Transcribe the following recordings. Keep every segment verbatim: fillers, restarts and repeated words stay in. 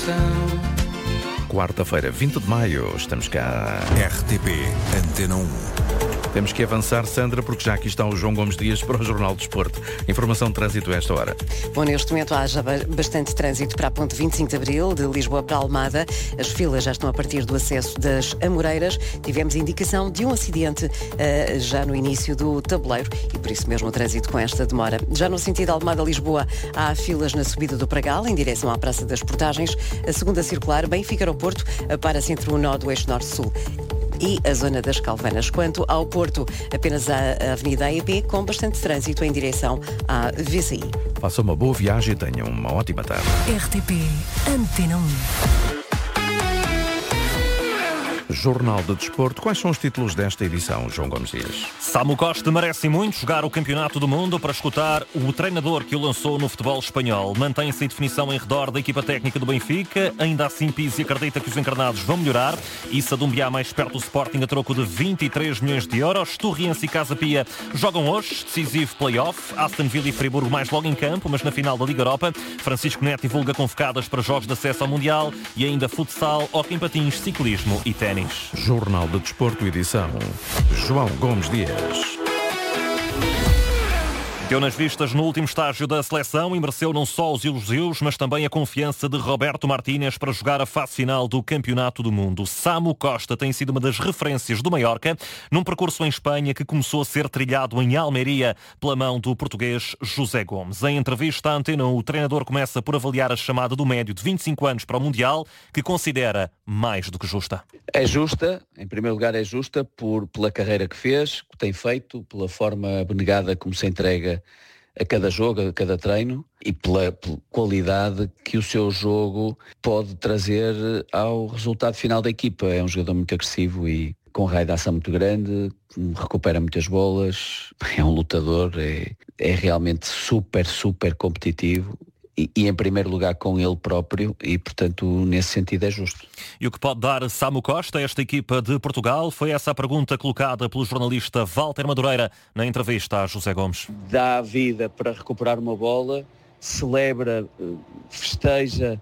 Quarta-feira, vinte de maio, estamos cá. R T P Antena um. Temos que avançar, Sandra, porque já aqui está o João Gomes Dias para o Jornal do Desporto. Informação de trânsito a esta hora. Bom, neste momento há já bastante trânsito para a ponte vinte e cinco de Abril, de Lisboa para Almada. As filas já estão a partir do acesso das Amoreiras. Tivemos indicação de um acidente uh, já no início do tabuleiro e por isso mesmo o trânsito com esta demora. Já no sentido Almada-Lisboa há filas na subida do Pragal, em direção à Praça das Portagens. A segunda circular, Benfica-Aeroporto, para-se entre o nó do eixo norte-sul e a zona das Calvanas. Quanto ao Porto, apenas a Avenida A E P com bastante trânsito em direção à V C I. Faça uma boa viagem e tenha uma ótima tarde. R T P Antena um. Jornal de Desporto. Quais são os títulos desta edição, João Gomes Dias? Samu Costa merece muito jogar o Campeonato do Mundo. Para escutar o treinador que o lançou no futebol espanhol. Mantém-se a definição em redor da equipa técnica do Benfica. Ainda assim, Pizzi acredita que os encarnados vão melhorar. Issa Dumbiá mais perto do Sporting a troco de vinte e três milhões de euros. Torriense e Casa Pia jogam hoje. Decisivo play-off. Aston Villa e Friburgo mais logo em campo, mas na final da Liga Europa. Francisco Neto divulga convocadas para jogos de acesso ao Mundial. E ainda futsal, hóquei em patins, ciclismo e ténis. Jornal de Desporto, edição João Gomes Dias. Deu nas vistas no último estágio da seleção e mereceu não só os elogios, mas também a confiança de Roberto Martínez para jogar a fase final do Campeonato do Mundo. Samu Costa tem sido uma das referências do Mallorca, num percurso em Espanha que começou a ser trilhado em Almeria pela mão do português José Gomes. Em entrevista à Antena, o treinador começa por avaliar a chamada do médio de vinte e cinco anos para o Mundial, que considera mais do que justa. É justa, em primeiro lugar é justa por, pela carreira que fez, que tem feito, pela forma abnegada como se entrega a cada jogo, a cada treino e pela, pela qualidade que o seu jogo pode trazer ao resultado final da equipa. É um jogador muito agressivo e com raio de ação muito grande, recupera muitas bolas, é um lutador, é, é realmente super, super competitivo. E, e em primeiro lugar com ele próprio e, portanto, nesse sentido é justo. E o que pode dar Samu Costa a esta equipa de Portugal? Foi essa a pergunta colocada pelo jornalista Walter Madureira na entrevista a José Gomes. Dá a vida para recuperar uma bola, celebra, festeja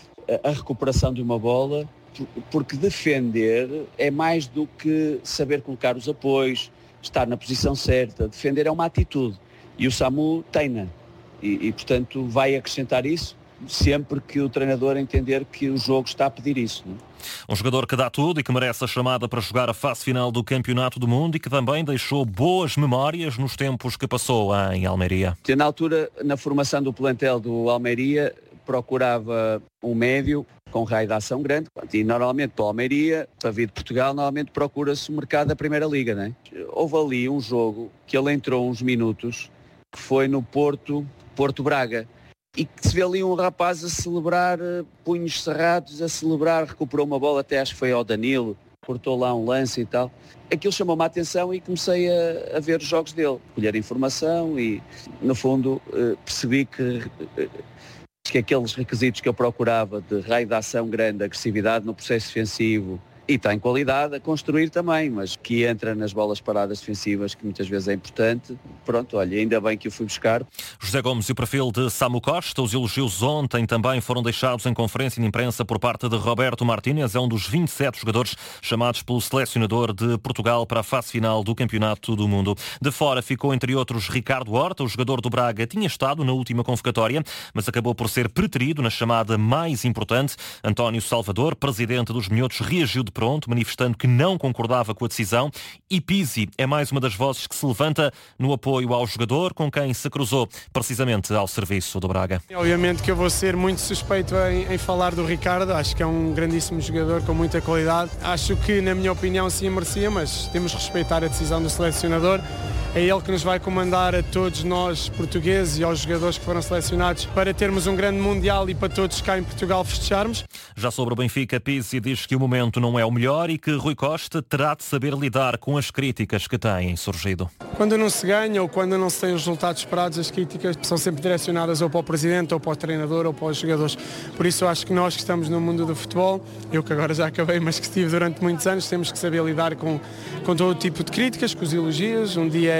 a recuperação de uma bola, porque defender é mais do que saber colocar os apoios, estar na posição certa. Defender é uma atitude e o Samu tem-na. E, e, portanto, vai acrescentar isso sempre que o treinador entender que o jogo está a pedir isso. Não é? Um jogador que dá tudo e que merece a chamada para jogar a fase final do Campeonato do Mundo e que também deixou boas memórias nos tempos que passou em Almeria. Na altura, na formação do plantel do Almeria, procurava um médio com raio de ação grande. E normalmente para o Almeria, para vir de Portugal, normalmente procura-se o mercado da Primeira Liga. Não é? Houve ali um jogo que ele entrou uns minutos, que foi no Porto... Porto Braga, e que se vê ali um rapaz a celebrar, punhos cerrados, a celebrar, recuperou uma bola, até acho que foi ao Danilo, cortou lá um lance e tal. Aquilo chamou-me a atenção e comecei a, a ver os jogos dele, colher informação e, no fundo, percebi que, que aqueles requisitos que eu procurava de raio de ação grande, agressividade no processo defensivo, e tem qualidade a construir também, mas que entra nas bolas paradas defensivas, que muitas vezes é importante. Pronto, olha, ainda bem que o fui buscar. José Gomes e o perfil de Samu Costa. Os elogios ontem também foram deixados em conferência de imprensa por parte de Roberto Martínez. É um dos vinte e sete jogadores chamados pelo selecionador de Portugal para a fase final do Campeonato do Mundo. De fora ficou, entre outros, Ricardo Horta. O jogador do Braga tinha estado na última convocatória, mas acabou por ser preterido na chamada mais importante. António Salvador, presidente dos Minhotos, reagiu de pronto, manifestando que não concordava com a decisão, e Pizzi é mais uma das vozes que se levanta no apoio ao jogador, com quem se cruzou precisamente ao serviço do Braga. Obviamente que eu vou ser muito suspeito em, em falar do Ricardo, acho que é um grandíssimo jogador com muita qualidade, acho que na minha opinião sim merecia, mas temos que respeitar a decisão do selecionador. É ele que nos vai comandar a todos nós portugueses e aos jogadores que foram selecionados para termos um grande Mundial e para todos cá em Portugal festejarmos. Já sobre o Benfica, Pizzi diz que o momento não é o melhor e que Rui Costa terá de saber lidar com as críticas que têm surgido. Quando não se ganha ou quando não se tem os resultados esperados, as críticas são sempre direcionadas ou para o presidente, ou para o treinador, ou para os jogadores. Por isso eu acho que nós que estamos no mundo do futebol, eu que agora já acabei, mas que estive durante muitos anos, temos que saber lidar com, com todo tipo de críticas, com os elogios. Um dia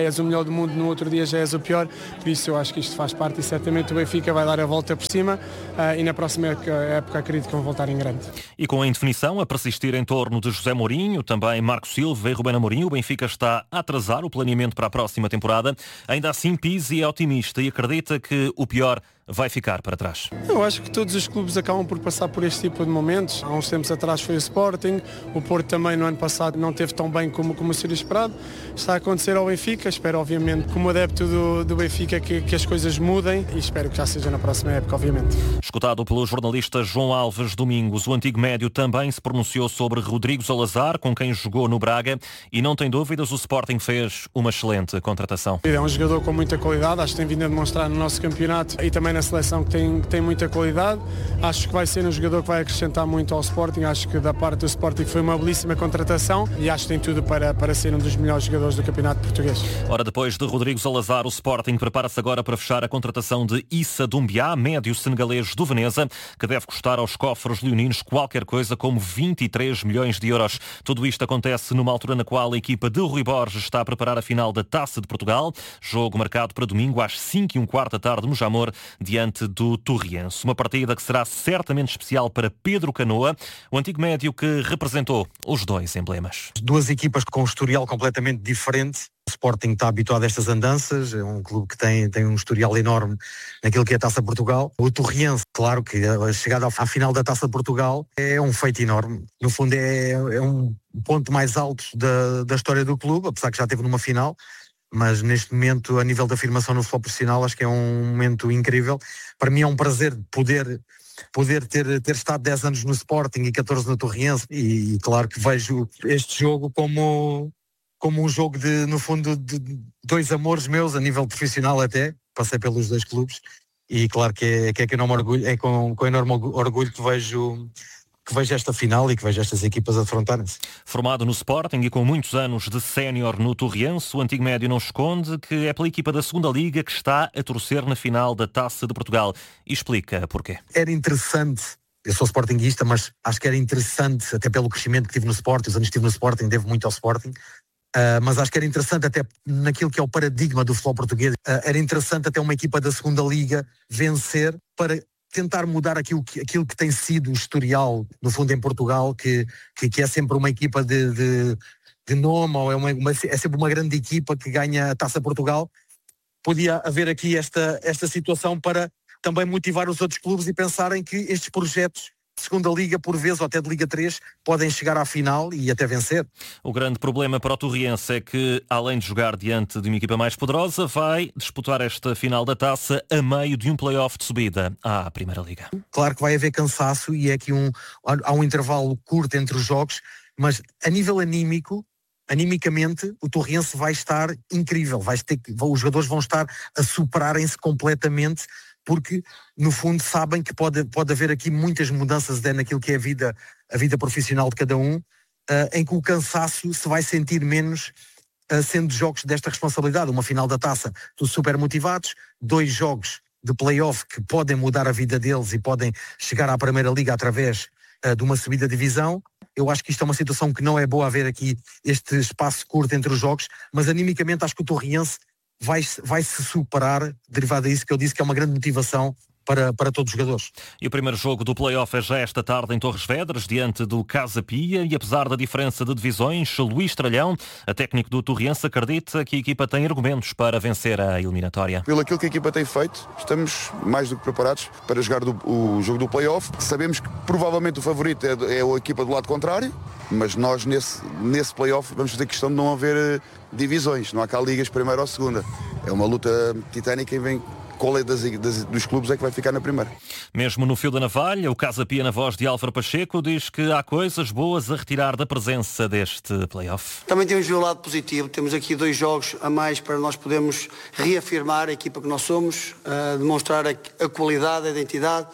és o melhor do mundo, no outro dia já és o pior, por isso eu acho que isto faz parte e certamente o Benfica vai dar a volta por cima uh, e na próxima época, época acredito que vão voltar em grande. E com a indefinição a persistir em torno de José Mourinho, também Marco Silva e Rubén Amorim, o Benfica está a atrasar o planeamento para a próxima temporada. Ainda assim, Pizzi é otimista e acredita que o pior vai ficar para trás. Eu acho que todos os clubes acabam por passar por este tipo de momentos. Há uns tempos atrás foi o Sporting, o Porto também no ano passado não teve tão bem como, como seria esperado. Está a acontecer ao Benfica, espero obviamente como adepto do, do Benfica que, que as coisas mudem e espero que já seja na próxima época, obviamente. Escutado pelo jornalista João Alves Domingos, o antigo médio também se pronunciou sobre Rodrigo Salazar, com quem jogou no Braga, e não tem dúvidas, o Sporting fez uma excelente contratação. É um jogador com muita qualidade, acho que tem vindo a demonstrar no nosso campeonato e também na seleção que tem, que tem muita qualidade. Acho que vai ser um jogador que vai acrescentar muito ao Sporting. Acho que da parte do Sporting foi uma belíssima contratação e acho que tem tudo para, para ser um dos melhores jogadores do campeonato português. Ora, depois de Rodrigo Salazar, o Sporting prepara-se agora para fechar a contratação de Issa Doumbia, médio senegalês do Veneza, que deve custar aos cofres leoninos qualquer coisa como vinte e três milhões de euros. Tudo isto acontece numa altura na qual a equipa de Rui Borges está a preparar a final da Taça de Portugal, jogo marcado para domingo às cinco e um quarto da tarde no Jamor, diante do Torriense. Uma partida que será certamente especial para Pedro Canoa, o antigo médio que representou os dois emblemas. Duas equipas com um historial completamente diferente. O Sporting está habituado a estas andanças, é um clube que tem, tem um historial enorme naquilo que é a Taça de Portugal. O Torriense, claro que a chegada à final da Taça de Portugal é um feito enorme. No fundo é, é um ponto mais alto da, da história do clube, apesar que já esteve numa final. Mas neste momento, a nível da afirmação no futebol profissional, acho que é um momento incrível. Para mim é um prazer poder, poder ter, ter estado dez anos no Sporting e catorze no Torriense. E, e claro que vejo este jogo como, como um jogo de, no fundo, de dois amores meus, a nível profissional até. Passei pelos dois clubes e claro que é, que é, que enorme orgulho, é com, com enorme orgulho que vejo... que vejo esta final e que vejo estas equipas a defrontarem-se. Formado no Sporting e com muitos anos de sénior no Torriense, o antigo médio não esconde que é pela equipa da segunda Liga que está a torcer na final da Taça de Portugal. E explica porquê. Era interessante, eu sou sportinguista, mas acho que era interessante, até pelo crescimento que tive no Sporting, os anos que tive no Sporting, devo muito ao Sporting, uh, mas acho que era interessante até naquilo que é o paradigma do futebol português, uh, era interessante até uma equipa da segunda Liga vencer para tentar mudar aquilo que, aquilo que tem sido o historial, no fundo, em Portugal, que, que, que é sempre uma equipa de, de, de nome, ou é, uma, uma, é sempre uma grande equipa que ganha a Taça Portugal. Podia haver aqui esta, esta situação para também motivar os outros clubes e pensarem que estes projetos de segunda Liga, por vezes, ou até de Liga três, podem chegar à final e até vencer. O grande problema para o Torriense é que, além de jogar diante de uma equipa mais poderosa, vai disputar esta final da Taça a meio de um play-off de subida à Primeira Liga. Claro que vai haver cansaço e é aqui um, há um intervalo curto entre os jogos, mas a nível anímico, animicamente, o Torriense vai estar incrível. Vai ter, os jogadores vão estar a superarem-se completamente, porque no fundo sabem que pode, pode haver aqui muitas mudanças naquilo que é a vida, a vida profissional de cada um, uh, em que o cansaço se vai sentir menos uh, sendo jogos desta responsabilidade. Uma final da Taça, todos super motivados, dois jogos de play-off que podem mudar a vida deles e podem chegar à Primeira Liga através uh, de uma subida de divisão. Eu acho que isto é uma situação que não é boa haver aqui este espaço curto entre os jogos, mas animicamente acho que o Torriense vai, vai se superar, derivado disso que eu disse que é uma grande motivação para, para todos os jogadores. E o primeiro jogo do play-off é já esta tarde em Torres Vedras, diante do Casa Pia, e apesar da diferença de divisões, Luís Tralhão, a técnico do Torriense, acredita que a equipa tem argumentos para vencer a eliminatória. Pelo aquilo que a equipa tem feito, estamos mais do que preparados para jogar do, o jogo do play-off. Sabemos que provavelmente o favorito é, é a equipa do lado contrário, mas nós nesse, nesse play-off vamos fazer questão de não haver uh, divisões, não há cá ligas primeira ou segunda. É uma luta titânica e vem qual é das, das, dos clubes é que vai ficar na primeira. Mesmo no fio da navalha, o Casa Pia, na voz de Álvaro Pacheco, diz que há coisas boas a retirar da presença deste play-off. Também temos o lado positivo, temos aqui dois jogos a mais para nós podermos reafirmar a equipa que nós somos, uh, demonstrar a, a qualidade, a identidade,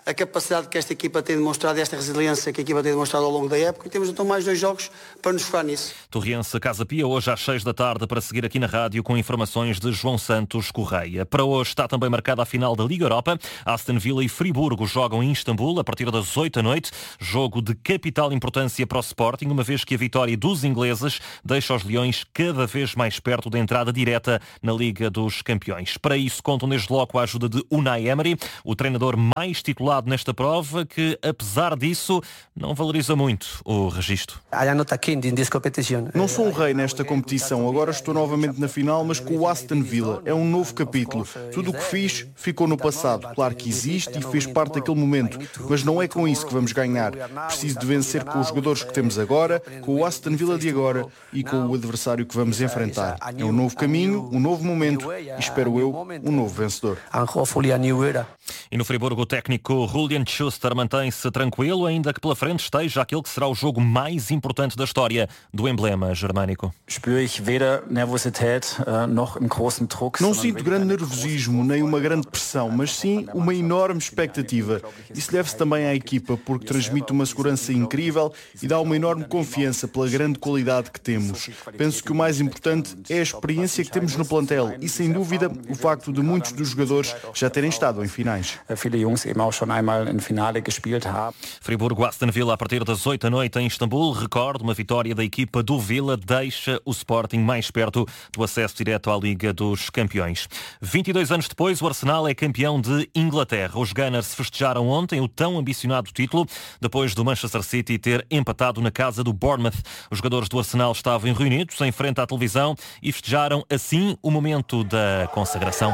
a capacidade que esta equipa tem demonstrado e esta resiliência que a equipa tem demonstrado ao longo da época e temos então mais dois jogos para nos focar nisso. Torriense Casa Pia, hoje às seis da tarde, para seguir aqui na rádio com informações de João Santos Correia. Para hoje está também marcada a final da Liga Europa. Aston Villa e Friburgo jogam em Istambul a partir das oito da noite. Jogo de capital importância para o Sporting, uma vez que a vitória dos ingleses deixa os Leões cada vez mais perto da entrada direta na Liga dos Campeões. Para isso contam desde logo com a ajuda de Unai Emery, o treinador mais titulado nesta prova, que apesar disso não valoriza muito o registro. Não sou um rei nesta competição, agora estou novamente na final, mas com o Aston Villa. É um novo capítulo. Tudo o que fiz ficou no passado. Claro que existe e fez parte daquele momento, mas não é com isso que vamos ganhar. Preciso de vencer com os jogadores que temos agora, com o Aston Villa de agora e com o adversário que vamos enfrentar. É um novo caminho, um novo momento e, espero eu, um novo vencedor. E no Friburgo, o técnico Julian Schuster mantém-se tranquilo, ainda que pela frente esteja aquele que será o jogo mais importante da história do emblema germânico. Não sinto grande nervosismo nem uma grande pressão, mas sim uma enorme expectativa. Isso deve-se também à equipa, porque transmite uma segurança incrível e dá uma enorme confiança pela grande qualidade que temos. Penso que o mais importante é a experiência que temos no plantel e, sem dúvida, o facto de muitos dos jogadores já terem estado em finais. Friburgo Aston Villa a partir das oito da noite em Istambul. Recordo, uma vitória da equipa do Villa deixa o Sporting mais perto do acesso direto à Liga dos Campeões. vinte e dois anos depois, o Arsenal é campeão de Inglaterra. Os Gunners festejaram ontem o tão ambicionado título, depois do Manchester City ter empatado na casa do Bournemouth. Os jogadores do Arsenal estavam reunidos em frente à televisão e festejaram assim o momento da consagração.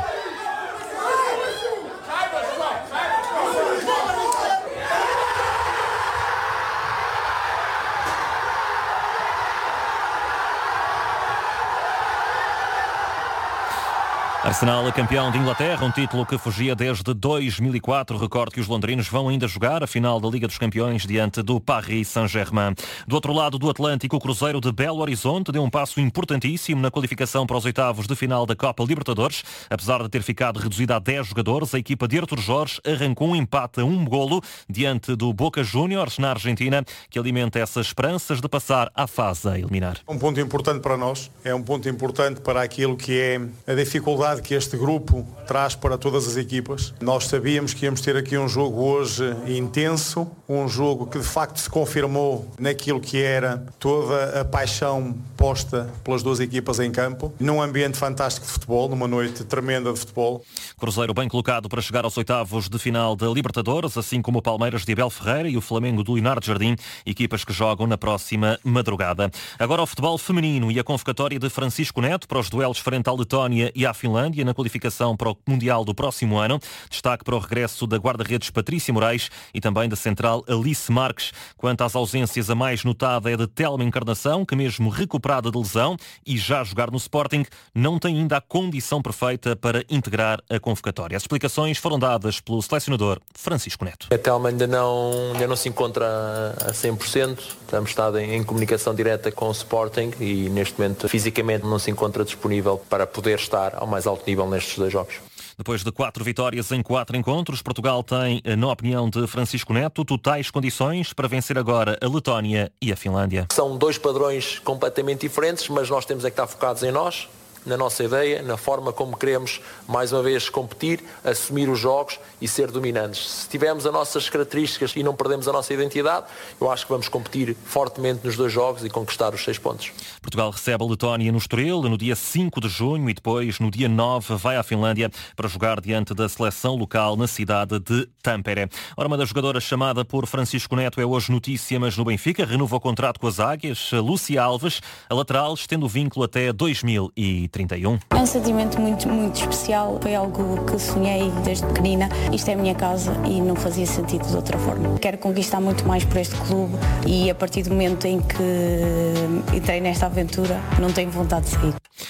Arsenal é campeão de Inglaterra, um título que fugia desde dois mil e quatro. Recordo que os londrinos vão ainda jogar a final da Liga dos Campeões diante do Paris Saint-Germain. Do outro lado do Atlântico, o Cruzeiro de Belo Horizonte deu um passo importantíssimo na qualificação para os oitavos de final da Copa Libertadores. Apesar de ter ficado reduzida a dez jogadores, a equipa de Artur Jorge arrancou um empate a um golo diante do Boca Juniors na Argentina, que alimenta essas esperanças de passar à fase a eliminar. Um ponto importante para nós, é um ponto importante para aquilo que é a dificuldade que este grupo traz para todas as equipas. Nós sabíamos que íamos ter aqui um jogo hoje intenso, um jogo que de facto se confirmou naquilo que era toda a paixão posta pelas duas equipas em campo, num ambiente fantástico de futebol, numa noite tremenda de futebol. Cruzeiro bem colocado para chegar aos oitavos de final da Libertadores, assim como o Palmeiras de Abel Ferreira e o Flamengo do Leonardo Jardim, equipas que jogam na próxima madrugada. Agora o futebol feminino e a convocatória de Francisco Neto para os duelos frente à Letónia e à Finlândia na qualificação para o Mundial do próximo ano. Destaque para o regresso da guarda-redes Patrícia Moraes e também da central Alice Marques. Quanto às ausências, a mais notada é de Telma Encarnação, que mesmo recuperada de lesão e já a jogar no Sporting, não tem ainda a condição perfeita para integrar a convocatória. As explicações foram dadas pelo selecionador Francisco Neto. A Telma ainda não, ainda não se encontra a cem por cento. Estamos estado em, em comunicação direta com o Sporting e neste momento fisicamente não se encontra disponível para poder estar ao mais alto nível nestes dois jogos. Depois de quatro vitórias em quatro encontros, Portugal tem, na opinião de Francisco Neto, totais condições para vencer agora a Letónia e a Finlândia. São dois padrões completamente diferentes, mas nós temos é que estar focados em nós, na nossa ideia, na forma como queremos, mais uma vez, competir, assumir os jogos e ser dominantes. Se tivermos as nossas características e não perdemos a nossa identidade, eu acho que vamos competir fortemente nos dois jogos e conquistar os seis pontos. Portugal recebe a Letónia no Estoril no dia cinco de junho e depois, no dia nove, vai à Finlândia para jogar diante da seleção local na cidade de Tampere. Ora, uma das jogadoras chamada por Francisco Neto é hoje notícia, mas no Benfica renova o contrato com as Águias. Lúcia Alves, a lateral, estende o vínculo até dois mil e trinta e um. É um sentimento muito, muito especial. Foi algo que sonhei desde pequenina. Isto é a minha casa e não fazia sentido de outra forma. Quero conquistar muito mais por este clube e a partir do momento em que entrei nesta aventura, não tenho vontade de sair.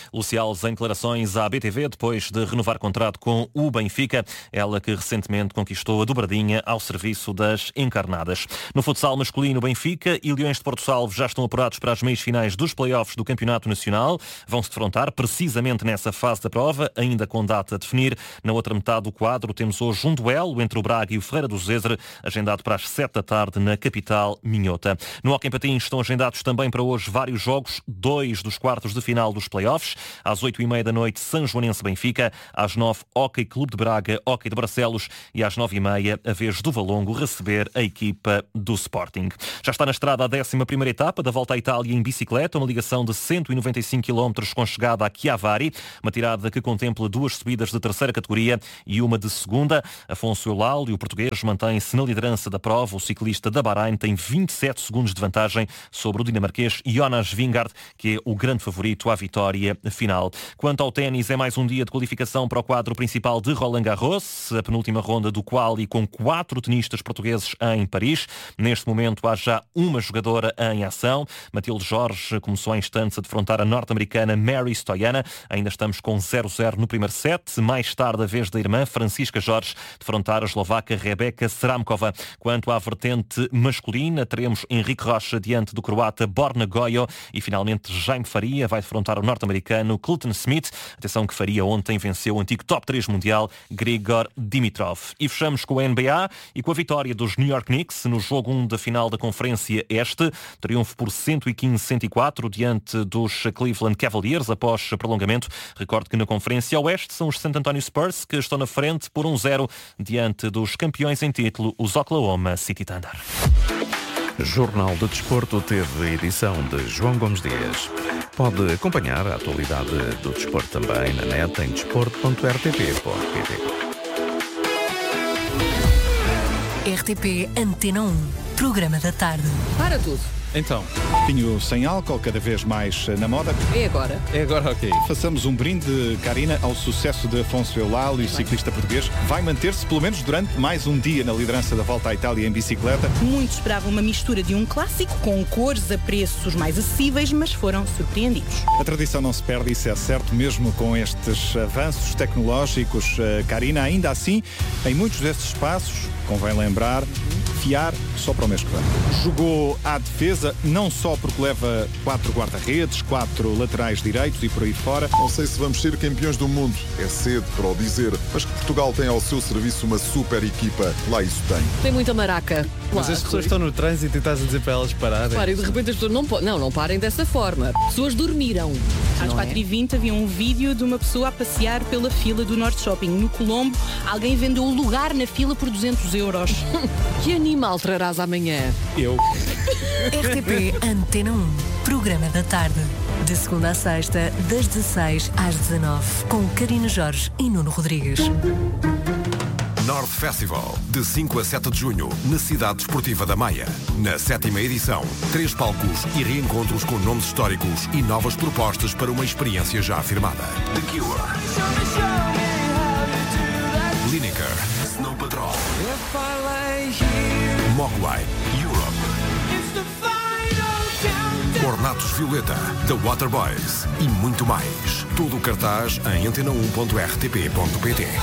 Lúcia Alves em declarações à B T V depois de renovar contrato com o Benfica, ela que recentemente conquistou a dobradinha ao serviço das encarnadas. No futsal masculino, Benfica e Leões de Porto Salvo já estão apurados para as meias finais dos play-offs do Campeonato Nacional. Vão-se defrontar precisamente nessa fase da prova, ainda com data a definir. Na outra metade do quadro temos hoje um duelo entre o Braga e o Ferreira do Zezer, agendado para as sete da tarde na capital minhota. No hóquei em patins estão agendados também para hoje vários jogos, dois dos quartos de final dos play-offs. Às oito e meia da noite, São Joanense Benfica. Às nove, Hóquei Clube de Braga, Hóquei de Barcelos. E às nove e meia, a vez do Valongo receber a equipa do Sporting. Já está na estrada a décima primeira etapa da Volta à Itália em bicicleta, uma ligação de cento e noventa e cinco quilómetros com chegada a Chiavari, uma tirada que contempla duas subidas de terceira categoria e uma de segunda. Afonso Eulauli, o português, mantém-se na liderança da prova. O ciclista da Bahrein tem vinte e sete segundos de vantagem sobre o dinamarquês Jonas Vingegaard, que é o grande favorito à vitória final. Quanto ao ténis, é mais um dia de qualificação para o quadro principal de Roland Garros, a penúltima ronda do quali com quatro tenistas portugueses em Paris. Neste momento há já uma jogadora em ação. Matilde Jorge começou há instantes a defrontar a norte-americana Mary Stoyana. Ainda estamos com zero a zero no primeiro set. Mais tarde, a vez da irmã Francisca Jorge defrontar a eslovaca Rebeka Sramkova. Quanto à vertente masculina, teremos Henrique Rocha diante do croata Borna Gojo e finalmente Jaime Faria vai defrontar o norte-americano Clinton Smith. Atenção que Faria ontem venceu o antigo top três mundial Grigor Dimitrov. E fechamos com a N B A e com a vitória dos New York Knicks no jogo um da final da Conferência Este. Triunfo por cento e quinze a cento e quatro diante dos Cleveland Cavaliers após prolongamento. Recordo que na Conferência Oeste são os San Antonio Spurs que estão na frente por um zero diante dos campeões em título, os Oklahoma City Thunder. Jornal de Desporto teve edição de João Gomes Dias. Pode acompanhar a atualidade do desporto também na net em desporto ponto r t p ponto p t. R T P Antena um, programa da tarde. Para tudo. Então, vinho sem álcool, cada vez mais na moda. É agora. É agora, ok. Façamos um brinde, Karina, ao sucesso de Afonso Eulauli, ciclista português. Vai manter-se, pelo menos durante mais um dia, na liderança da Volta à Itália em bicicleta. Muitos esperavam uma mistura de um clássico com cores a preços mais acessíveis, mas foram surpreendidos. A tradição não se perde, isso é certo, mesmo com estes avanços tecnológicos. Karina, ainda assim, em muitos destes espaços, convém lembrar, fiar só para o mês que vem. Jogou à defesa, não só porque leva quatro guarda-redes, quatro laterais direitos e por aí fora. Não sei se vamos ser campeões do mundo, é cedo para o dizer, mas que Portugal tem ao seu serviço uma super equipa, lá isso tem. Tem muita maraca. Mas as pessoas estão no trânsito e estás a dizer para elas pararem. Claro, e de repente as pessoas não, não, não parem dessa forma. Pessoas dormiram. Às quatro e vinte havia um vídeo de uma pessoa a passear pela fila do Norte Shopping. No Colombo, alguém vendeu o lugar na fila por duzentos euros. Que animal trarás amanhã? Eu. R T P Antena um, programa da tarde. De segunda a sexta, das dezesseis às dezanove, com Karina Jorge e Nuno Rodrigues. North Festival, de cinco a sete de junho, na Cidade Desportiva da Maia. Na sétima edição, três palcos e reencontros com nomes históricos e novas propostas para uma experiência já afirmada. The Cure, Lineker, Snow Patrol, Mogwai, Europe, Ornatos Violeta, The Waterboys e muito mais. Todo o cartaz em antena um ponto r t p ponto p t.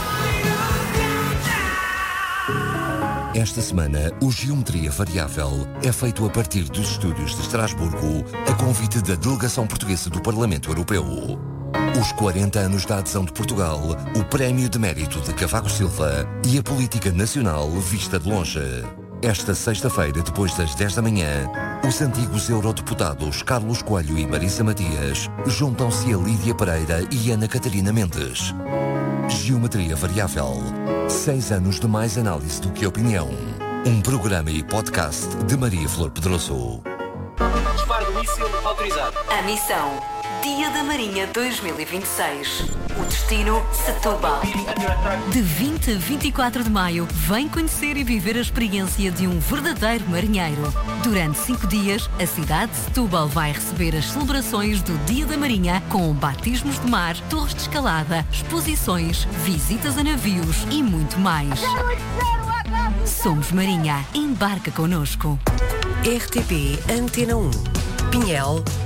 Esta semana, o Geometria Variável é feito a partir dos estúdios de Estrasburgo, a convite da Delegação Portuguesa do Parlamento Europeu. Os quarenta anos da adesão de Portugal, o Prémio de Mérito de Cavaco Silva e a política nacional vista de longe. Esta sexta-feira, depois das dez da manhã, os antigos eurodeputados Carlos Coelho e Marisa Matias juntam-se a Lídia Pereira e Ana Catarina Mendes. Geometria Variável. Seis anos de mais análise do que opinião. Um programa e podcast de Maria Flor Pedroso. Disparo do míssil autorizado. A missão Dia da Marinha dois mil e vinte e seis. O destino Setúbal. De vinte a vinte e quatro de maio, vem conhecer e viver a experiência de um verdadeiro marinheiro. Durante cinco dias, a cidade de Setúbal vai receber as celebrações do Dia da Marinha com batismos de mar, torres de escalada, exposições, visitas a navios e muito mais. Somos Marinha. Embarca connosco. R T P Antena um. Pinhel,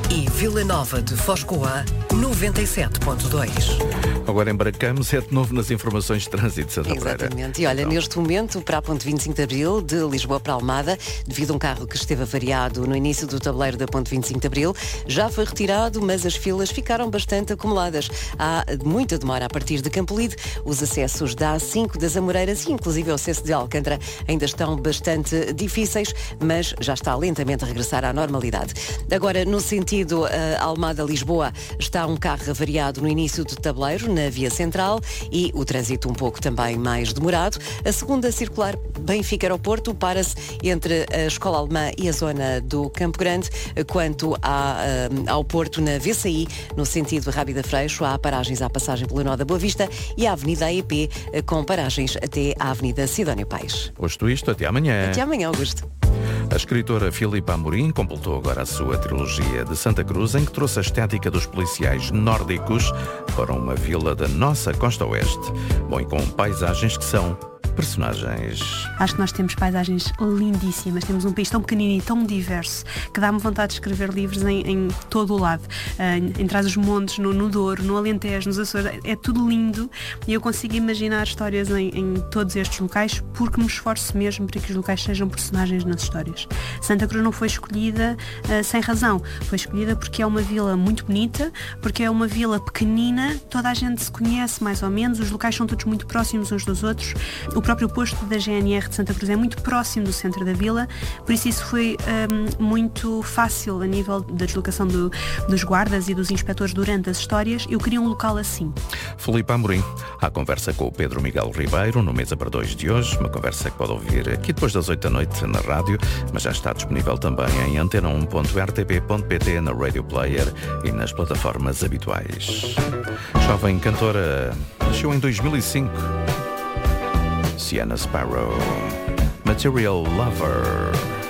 E Vila Nova de Foscoa, noventa e sete ponto dois. Agora embarcamos, é de novo nas informações de trânsito de Santa Pereira. Exatamente. E olha, então, neste momento, para a ponte vinte e cinco de Abril, de Lisboa para Almada, devido a um carro que esteve avariado no início do tabuleiro da ponte vinte e cinco de Abril, já foi retirado, mas as filas ficaram bastante acumuladas. Há muita demora a partir de Campolide. Os acessos da A cinco das Amoreiras e inclusive o acesso de Alcântara ainda estão bastante difíceis, mas já está lentamente a regressar à normalidade. Agora, no sentido uh, Almada-Lisboa, está um carro avariado no início do tabuleiro, na via central, e o trânsito um pouco também mais demorado. A segunda circular Benfica-Aeroporto para-se entre a Escola Alemã e a zona do Campo Grande. Quanto à, uh, ao Porto, na V C I, no sentido Rábida-Freixo, há paragens à passagem pela Nó da Boa Vista e a Avenida A E P, uh, com paragens até à Avenida Sidónio Pais. Posto isto, até amanhã. Até amanhã, Augusto. A escritora Filipa Amorim completou agora a sua trilogia de Santa Cruz, em que trouxe a estética dos policiais nórdicos para uma vila da nossa costa oeste. Bom, e com paisagens que são personagens. Acho que nós temos paisagens lindíssimas, temos um país tão pequenino e tão diverso que dá-me vontade de escrever livros em, em todo o lado, uh, em Trás-os-Montes, no, no Douro, no Alentejo, nos Açores, é tudo lindo e eu consigo imaginar histórias em, em todos estes locais porque me esforço mesmo para que os locais sejam personagens nas histórias. Santa Cruz não foi escolhida uh, sem razão, foi escolhida porque é uma vila muito bonita, porque é uma vila pequenina, toda a gente se conhece mais ou menos, os locais são todos muito próximos uns dos outros. O próprio posto da G N R de Santa Cruz é muito próximo do centro da vila, por isso isso foi um, muito fácil a nível da deslocação do, dos guardas e dos inspectores durante as histórias. Eu queria um local assim. Filipe Amorim, à conversa com o Pedro Miguel Ribeiro, no Mesa para Dois de hoje, uma conversa que pode ouvir aqui depois das oito da noite na rádio, mas já está disponível também em antena um ponto r t p ponto p t, na Radio Player e nas plataformas habituais. Jovem cantora, nasceu em dois mil e cinco. Sienna Sparrow, Material Lover.